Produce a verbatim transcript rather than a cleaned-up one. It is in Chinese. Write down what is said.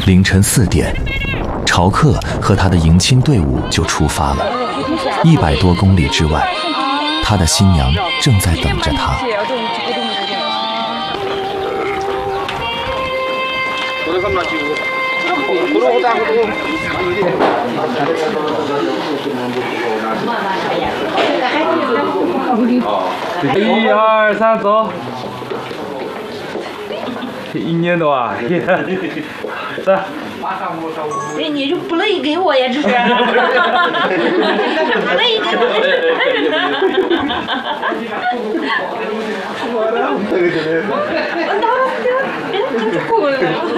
凌晨四点，朝克和他的迎亲队伍就出发了。一百多公里之外，他的新娘正在等着他。 一二三，走！一年多啊，走。 哎，你就不累给我呀，这是。不累给我。我拿了，别别过来了。